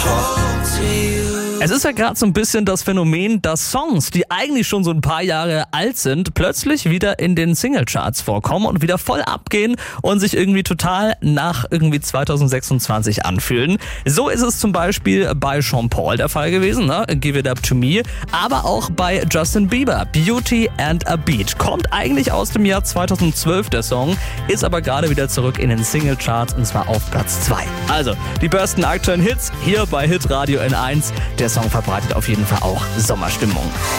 Es ist ja gerade so ein bisschen das Phänomen, dass Songs, die eigentlich schon so ein paar Jahre alt sind, plötzlich wieder in den Singlecharts vorkommen und wieder voll abgehen und sich irgendwie total nach irgendwie 2026 anfühlen. So ist es zum Beispiel bei Sean Paul der Fall gewesen, ne? Give It Up To Me, aber auch bei Justin Bieber, Beauty and a Beat. Kommt eigentlich aus dem Jahr 2012 der Song, ist aber gerade wieder zurück in den Singlecharts und zwar auf Platz 2. Also, die besten aktuellen Hits hier bei Hitradio N1. Der Song verbreitet auf jeden Fall auch Sommerstimmung.